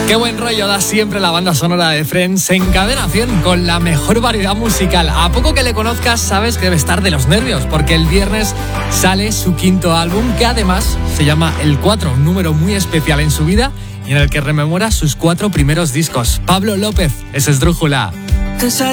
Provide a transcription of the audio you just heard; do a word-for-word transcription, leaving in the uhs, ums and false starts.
Qué buen rollo da siempre la banda sonora de Friends en Cadena cien con la mejor variedad musical. A poco que le conozcas sabes que debe estar de los nervios porque el viernes sale su quinto álbum que además se llama El cuatro, un número muy especial en su vida y en el que rememora sus cuatro primeros discos. Pablo López es Esdrújula.